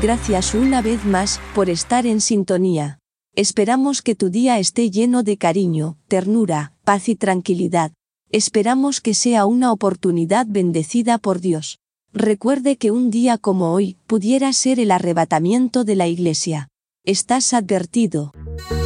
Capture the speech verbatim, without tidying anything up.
Gracias una vez más por estar en sintonía. Esperamos que tu día esté lleno de cariño, ternura, paz y tranquilidad. Esperamos que sea una oportunidad bendecida por Dios. Recuerde que un día como hoy pudiera ser el arrebatamiento de la Iglesia. Estás advertido.